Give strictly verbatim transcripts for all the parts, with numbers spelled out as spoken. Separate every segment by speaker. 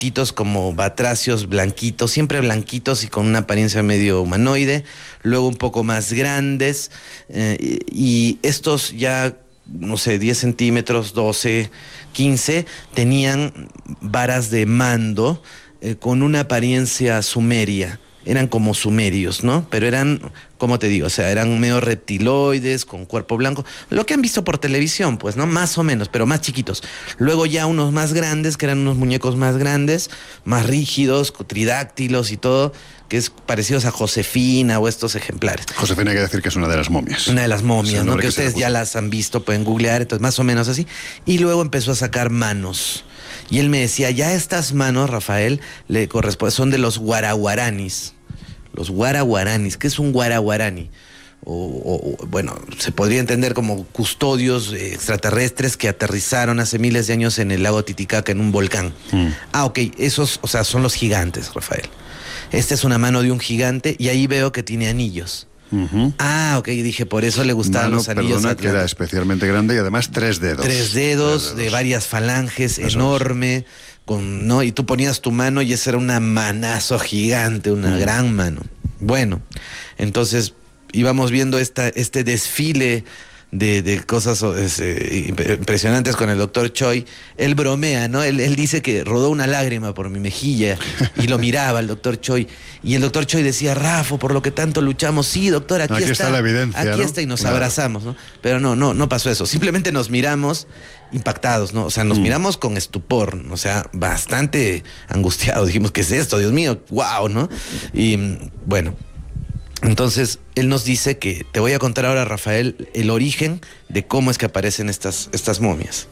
Speaker 1: chiquititos como batracios blanquitos, siempre blanquitos y con una apariencia medio humanoide, luego un poco más grandes, eh, y estos ya, no sé, diez centímetros, doce, quince, tenían varas de mando eh, con una apariencia sumeria. Eran como sumerios, ¿no? Pero eran, ¿cómo te digo? O sea, eran medio reptiloides, con cuerpo blanco. Lo que han visto por televisión, pues, ¿no? Más o menos, pero más chiquitos. Luego ya unos más grandes, que eran unos muñecos más grandes, más rígidos, tridáctilos y todo, que es parecidos a Josefina o estos ejemplares.
Speaker 2: Josefina hay que decir que es una de las momias.
Speaker 1: Una de las momias, ¿no? Que, que ustedes ya
Speaker 2: puso.
Speaker 1: las han visto, pueden googlear, entonces más o menos así. Y luego empezó a sacar manos. Y él me decía, ya estas manos, Rafael, le corresponden, son de los guaraguaranis. Los guaraguaranis. ¿Qué es un guaraguarani? O, o, bueno, se podría entender como custodios extraterrestres que aterrizaron hace miles de años en el lago Titicaca, en un volcán. Mm. Ah, ok, esos, o sea, son los gigantes, Rafael. Esta es una mano de un gigante y ahí veo que tiene anillos. Uh-huh. Ah, ok, dije, por eso le gustaban
Speaker 2: Mano,
Speaker 1: los anillos.
Speaker 2: Perdona, que era especialmente grande y además tres dedos.
Speaker 1: Tres dedos, tres dedos. De varias falanges, eso enorme, con, ¿no? Y tú ponías tu mano y esa era una manazo gigante, una uh-huh. gran mano. Bueno, entonces íbamos viendo esta, este desfile de, de cosas eh, impresionantes con el doctor Choi. Él bromea, ¿no? Él, él dice que rodó una lágrima por mi mejilla y lo miraba el doctor Choi. Y el doctor Choi decía, Rafo, por lo que tanto luchamos. Sí, doctor, aquí,
Speaker 2: aquí está.
Speaker 1: está
Speaker 2: la evidencia,
Speaker 1: Aquí
Speaker 2: ¿no?
Speaker 1: está y nos
Speaker 2: claro.
Speaker 1: abrazamos, ¿no? Pero no, no, no pasó eso. Simplemente nos miramos impactados, ¿no? O sea, nos mm. miramos con estupor, o sea, bastante angustiados. Dijimos, ¿qué es esto? Dios mío, wow, ¿no? Y bueno... Entonces, él nos dice que, te voy a contar ahora, Rafael, el origen de cómo es que aparecen estas, estas momias,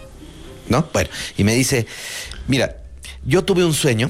Speaker 1: ¿no? Bueno, y me dice, mira, yo tuve un sueño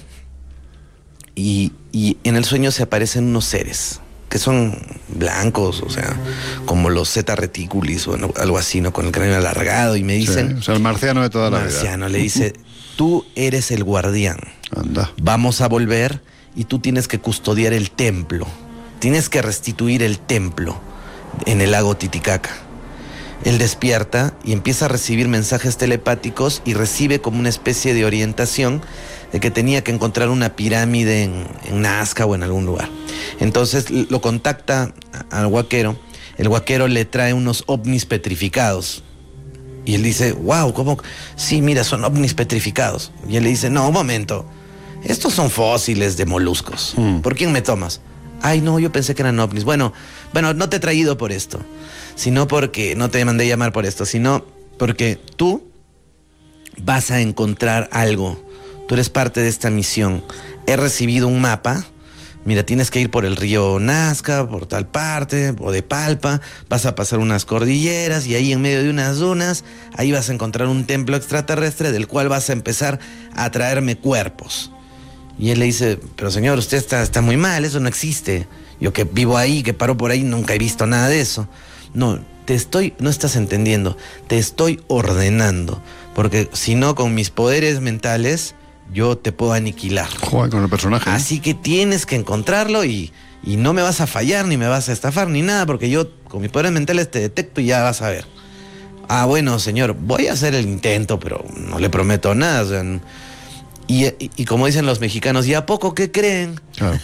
Speaker 1: y, y en el sueño se aparecen unos seres que son blancos, o sea, como los Zeta Reticulis o algo así, ¿no? Con el cráneo alargado, y me dicen...
Speaker 2: Sí, o sea, el marciano de toda la vida.
Speaker 1: Marciano, le dice, tú eres el guardián.
Speaker 2: Anda.
Speaker 1: Vamos a volver y tú tienes que custodiar el templo. Tienes que restituir el templo en el lago Titicaca. Él despierta y empieza a recibir mensajes telepáticos y recibe como una especie de orientación de que tenía que encontrar una pirámide en, en Nazca o en algún lugar. Entonces lo contacta al huaquero. El huaquero le trae unos ovnis petrificados. Y él dice, wow, ¿cómo? Sí, mira, son ovnis petrificados. Y él le dice, no, un momento. Estos son fósiles de moluscos. Mm. ¿Por quién me tomas? Ay, no, yo pensé que eran ovnis. Bueno, bueno, no te he traído por esto, sino porque, no te mandé llamar por esto, sino porque tú vas a encontrar algo. Tú eres parte de esta misión. He recibido un mapa. Mira, tienes que ir por el río Nazca, por tal parte, o de Palpa. Vas a pasar unas cordilleras y ahí en medio de unas dunas, ahí vas a encontrar un templo extraterrestre del cual vas a empezar a traerme cuerpos. Y él le dice, pero señor, usted está, está muy mal, eso no existe. Yo que vivo ahí, que paro por ahí, nunca he visto nada de eso. No, te estoy, no estás entendiendo, te estoy ordenando. Porque si no, con mis poderes mentales, yo te puedo aniquilar.
Speaker 2: Joder, con el personaje.
Speaker 1: Así que tienes que encontrarlo y, y no me vas a fallar, ni me vas a estafar, ni nada, porque yo con mis poderes mentales te detecto y ya vas a ver. Ah, bueno, señor, voy a hacer el intento, pero no le prometo nada, o sea... Y, y, y como dicen los mexicanos, ¿y a poco qué creen? Claro.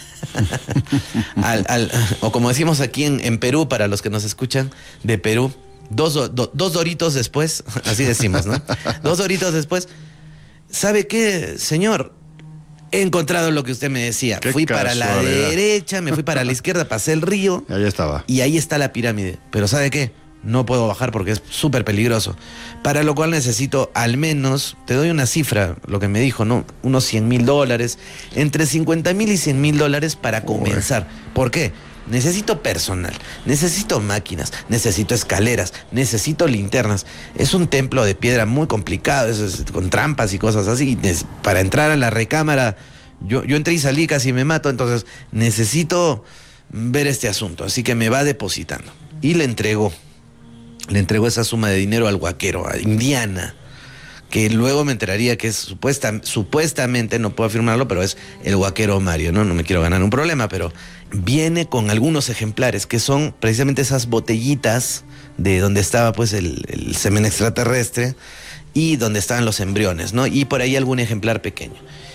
Speaker 1: al, al, o como decimos aquí en, en Perú, para los que nos escuchan de Perú, dos, do, dos doritos después, así decimos, ¿no? Dos doritos después, ¿sabe qué, señor? He encontrado lo que usted me decía. Fui para la derecha, me fui para la izquierda, pasé el río.
Speaker 2: Y ahí estaba.
Speaker 1: Y ahí está la pirámide. Pero ¿sabe qué? No puedo bajar porque es súper peligroso. Para lo cual necesito al menos, te doy una cifra, lo que me dijo, ¿no? Unos cien mil dólares, entre cincuenta mil y cien mil dólares para comenzar. Uy. ¿Por qué? Necesito personal, necesito máquinas, necesito escaleras, necesito linternas. Es un templo de piedra muy complicado, es, es, con trampas y cosas así. Es, para entrar a la recámara, yo, yo entré y salí, casi me mato, entonces necesito ver este asunto. Así que me va depositando. Y le entregó. Le entregó esa suma de dinero al huaquero, a Indiana, que luego me enteraría que es supuesta, supuestamente, no puedo afirmarlo, pero es el huaquero Mario, ¿no? No me quiero ganar un problema, pero viene con algunos ejemplares que son precisamente esas botellitas de donde estaba pues el, el semen extraterrestre y donde estaban los embriones, ¿no? Y por ahí algún ejemplar pequeño.